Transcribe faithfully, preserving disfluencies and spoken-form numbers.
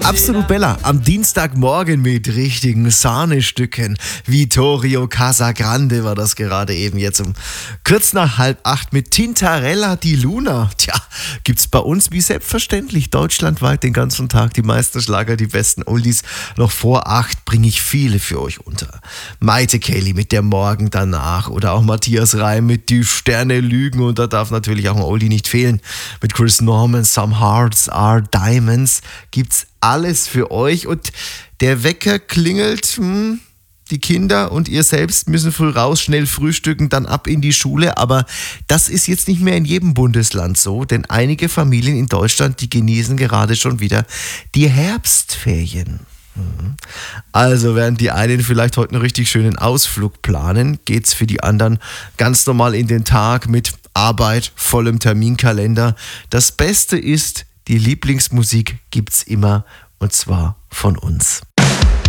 Absolut Bella, am Dienstagmorgen mit richtigen Sahnestücken. Vittorio Casagrande war das gerade eben jetzt um kurz nach halb acht mit Tintarella di Luna. Tja, gibt's bei uns wie selbstverständlich deutschlandweit den ganzen Tag die meisten Schlager, die besten Oldies. Noch vor acht bringe ich viele für euch unter. Maite Kelly mit Der Morgen danach oder auch Matthias Reim mit Die Sterne lügen, und da darf natürlich auch ein Oldie nicht fehlen. Mit Chris Norman, Some Hearts Are Diamonds gibt's alles für euch, und der Wecker klingelt, hm, die Kinder und ihr selbst müssen früh raus, schnell frühstücken, dann ab in die Schule, aber das ist jetzt nicht mehr in jedem Bundesland so, denn einige Familien in Deutschland, die genießen gerade schon wieder die Herbstferien. Also während die einen vielleicht heute einen richtig schönen Ausflug planen, geht's für die anderen ganz normal in den Tag mit Arbeit, vollem Terminkalender. Das Beste ist, die Lieblingsmusik gibt's immer, und zwar von uns.